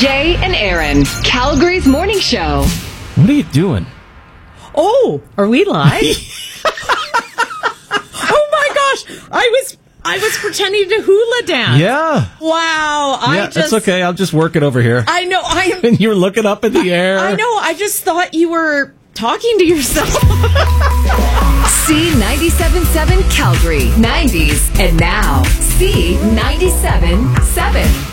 Jay and Aaron, Calgary's morning show. What are you doing? Oh, are we live? Oh my gosh, I was pretending to hula dance. Yeah. Wow. It's okay. I'll just work it over here. I know. And you're looking up in the air. I know. I just thought you were talking to yourself. C97.7 Calgary, 90s, and now C97.7.